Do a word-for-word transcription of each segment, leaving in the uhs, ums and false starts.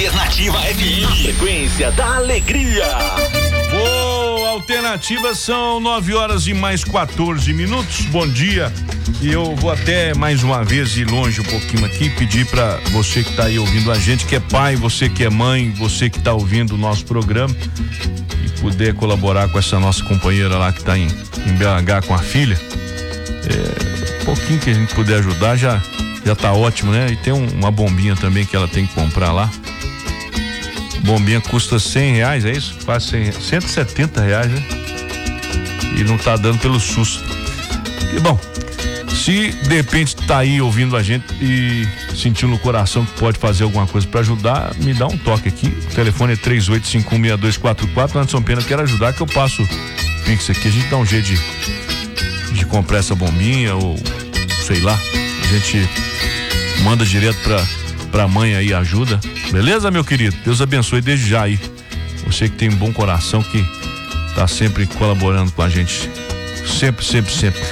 Alternativa F M. Frequência da Alegria. Boa, Alternativa, são nove horas e mais quatorze minutos. Bom dia. E eu vou até mais uma vez ir longe um pouquinho aqui e pedir pra você que tá aí ouvindo a gente, que é pai, você que é mãe, você que tá ouvindo o nosso programa e puder colaborar com essa nossa companheira lá que tá em, em B H com a filha. É, um pouquinho que a gente puder ajudar já, já tá ótimo, né? E tem um, uma bombinha também que ela tem que comprar lá. Bombinha custa cem reais, é isso? Quase cem, cento e setenta reais, né? E não tá dando pelo SUS. E bom, se de repente tá aí ouvindo a gente e sentiu no coração que pode fazer alguma coisa para ajudar, me dá um toque aqui. O telefone é três oito cinco um, seis dois quatro quatro. Anderson Pena, quero ajudar, que eu passo Pix aqui. A gente dá um jeito de, de comprar essa bombinha ou sei lá. A gente manda direto pra, pra mãe aí, ajuda. Beleza, meu querido? Deus abençoe desde já aí. Você que tem um bom coração, que tá sempre colaborando com a gente. Sempre, sempre, sempre.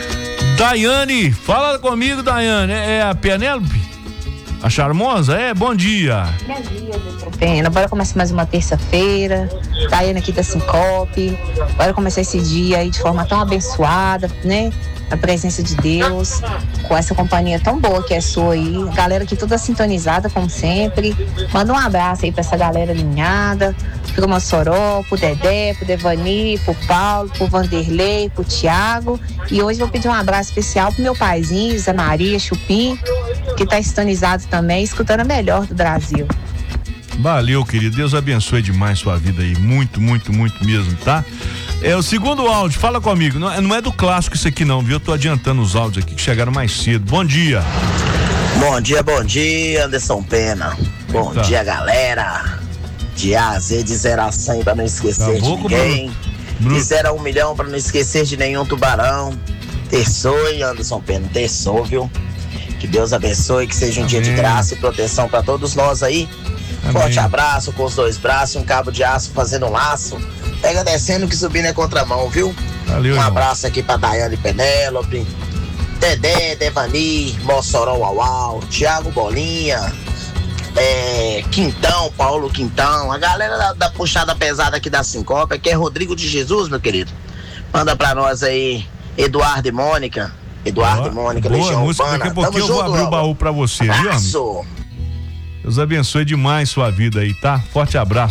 Daiane, fala comigo, Daiane. É a Penélope? A charmosa? É, bom dia. Bom dia, doutor Pena. Bora começar mais uma terça-feira. Daiane aqui da Sincope. Bora começar esse dia aí de forma tão abençoada, né? A presença de Deus, com essa companhia tão boa que é sua aí. A galera aqui toda sintonizada, como sempre. Manda um abraço aí pra essa galera alinhada. Pro Mossoró, pro Dedé, pro Devani, pro Paulo, pro Vanderlei, pro Tiago. E hoje vou pedir um abraço especial pro meu paizinho, Zé Maria Chupim, que tá sintonizado também, escutando a melhor do Brasil. Valeu, querido. Deus abençoe demais sua vida aí. Muito, muito, muito mesmo, tá? É o segundo áudio, fala comigo. Não é, não é do clássico isso aqui não, viu? Eu tô adiantando os áudios aqui que chegaram mais cedo. Bom dia. Bom dia, bom dia, Anderson Pena. Bom Eita. dia, galera. De A a Z, de zero a cem pra não esquecer Tá bom, de ninguém. Bruno. De zero a um milhão pra não esquecer de nenhum tubarão. Terçou, hein, Anderson Pena? Terçou, viu? Que Deus abençoe, que seja um Amém. dia de graça e proteção pra todos nós aí. Amém. Forte abraço com os dois braços, um cabo de aço fazendo um laço. Pega descendo que subindo é contramão, viu? Valeu, Um irmão. abraço aqui pra Daiane Penélope, Dedé, Devani, Mossoró Uau, Thiago Bolinha, é, Quintão, Paulo Quintão, a galera da, da puxada pesada aqui da Sincope, que é Rodrigo de Jesus, meu querido. Manda pra nós aí, Eduardo e Mônica. Eduardo Ó, e Mônica, boa Legião música. Urbana. Daqui a pouquinho eu vou abrir o baú pra você, viu, amigo? Abraço. Deus abençoe demais sua vida aí, tá? Forte abraço.